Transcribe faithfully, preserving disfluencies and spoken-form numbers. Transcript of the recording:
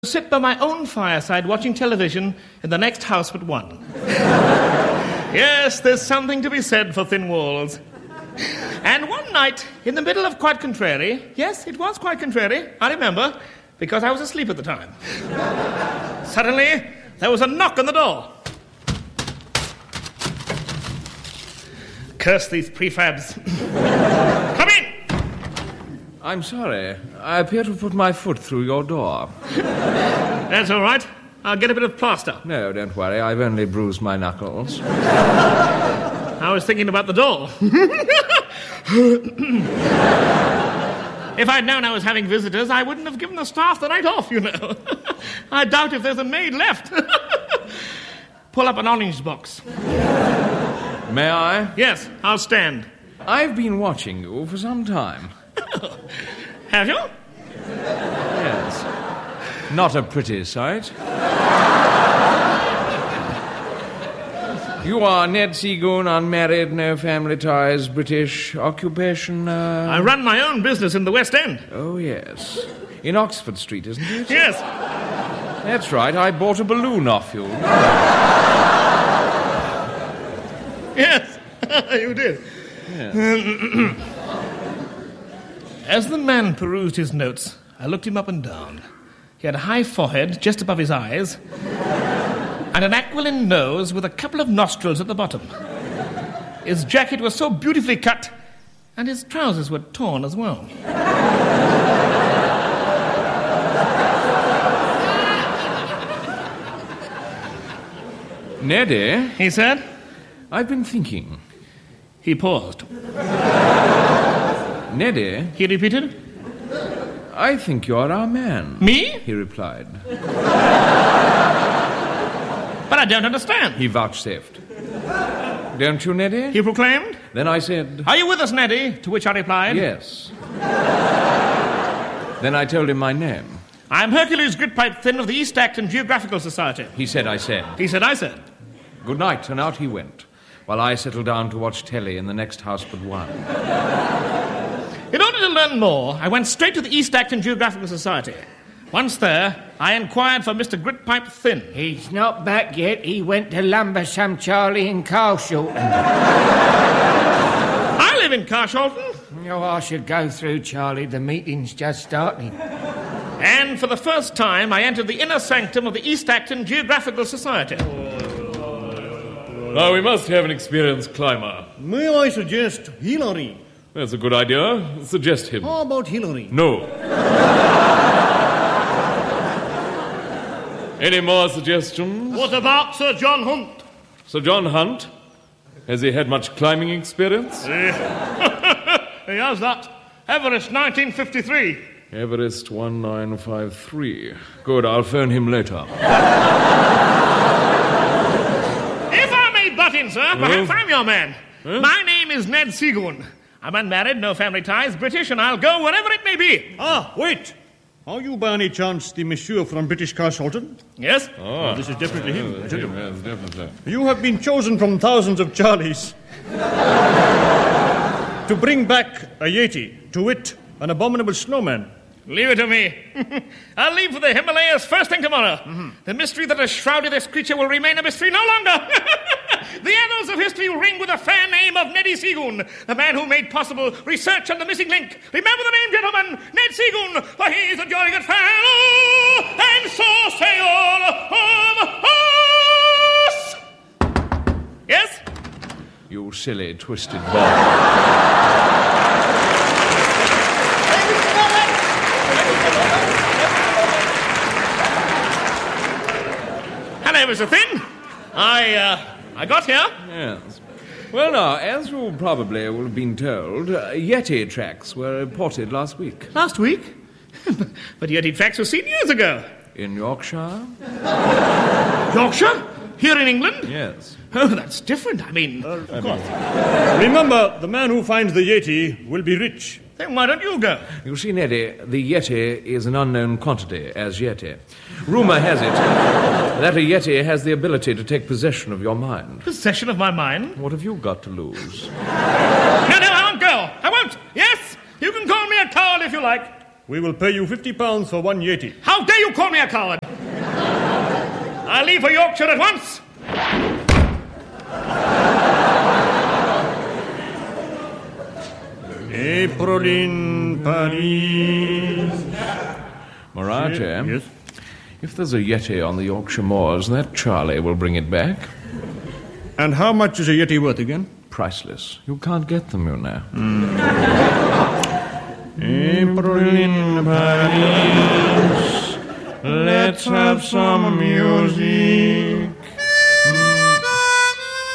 sit by my own fireside watching television in the next house but one. Yes, there's something to be said for thin walls. And one night, in the middle of Quite Contrary, yes, it was Quite Contrary, I remember, because I was asleep at the time. Suddenly, there was a knock on the door. Curse these prefabs. Come in! I'm sorry. I appear to have put my foot through your door. That's all right. I'll get a bit of plaster. No, don't worry. I've only bruised my knuckles. I was thinking about the door. If I'd known I was having visitors, I wouldn't have given the staff the night off, you know. I doubt if there's a maid left. Pull up an orange box. May I? Yes, I'll stand. I've been watching you for some time. Have you? Yes. Not a pretty sight. You are Ned Seagoon, unmarried, no family ties, British, occupation, uh... I run my own business in the West End. Oh, yes. In Oxford Street, isn't it? Yes. That's right, I bought a balloon off you. Yes, you did. Yeah. As the man perused his notes, I looked him up and down. He had a high forehead just above his eyes and an aquiline nose with a couple of nostrils at the bottom. His jacket was so beautifully cut, and his trousers were torn as well. Neddy, He said. I've been thinking. He paused. Neddy, He repeated. I think you're our man. Me? He replied. But I don't understand. He vouchsafed. Don't you, Neddy? He proclaimed. Then I said, Are you with us, Neddy? To which I replied. yes. Then I told him my name. I'm Hercules Gritpipe Thin of the East Acton Geographical Society. He said I said. He said I said. Good night, and out he went, while I settled down to watch telly in the next house but one. In order to learn more, I went straight to the East Acton Geographical Society. Once there, I inquired for Mister Gritpipe Thin. He's not back yet. He went to Lumbersome Charlie in Carshalton. I live in Carshalton. Oh, I should go through, Charlie. The meeting's just starting. And for the first time, I entered the inner sanctum of the East Acton Geographical Society. Now, we must have an experienced climber. May I suggest Hillary? That's a good idea. Suggest him. How about Hillary? No. Any more suggestions? What about Sir John Hunt? Sir John Hunt? Has he had much climbing experience? He has that. Everest nineteen fifty-three. Everest one nine five three. Good, I'll phone him later. If I may butt in, sir, perhaps Huh? I'm your man. Huh? My name is Ned Seagoon. I'm unmarried, no family ties, British, and I'll go wherever it may be. Ah, wait. Are you by any chance the monsieur from British Carshalton? Yes? Ah, This is definitely him. uh, him, yes, definitely. You have been chosen from thousands of Charlies to bring back a Yeti, to wit, an abominable snowman. Leave it to me. I'll leave for the Himalayas first thing tomorrow. Mm-hmm. The mystery that has shrouded this creature will remain a mystery no longer. The annals of history will ring with the fair name of Neddy Seagoon, the man who made possible research on the missing link. Remember the name, gentlemen, Ned Seagoon, for he is a jolly good fellow, and so say all of us. Yes? You silly, twisted boy. Hello, Mister Thin. I, uh, I got here. Yes. Well, now, as you probably will have been told, uh, Yeti tracks were reported last week. Last week? But Yeti tracks were seen years ago. In Yorkshire? Yorkshire? Here in England? Yes. Oh, that's different. I mean, Of course. Remember, the man who finds the Yeti will be rich. then why don't you go? You see, Neddy, the Yeti is an unknown quantity as Yeti. Rumour has it that a Yeti has the ability to take possession of your mind. Possession of my mind? What have you got to lose? No, no, I won't go. I won't. Yes, you can call me a coward if you like. We will pay you fifty pounds for one Yeti. How dare you call me a coward? I'll leave for Yorkshire at once. April in Paris. Murat, eh? Yes? If there's a Yeti on the Yorkshire moors, that Charlie will bring it back. And how much is a Yeti worth again? Priceless. You can't get them, you know. Mm. April in Paris. Let's have some music.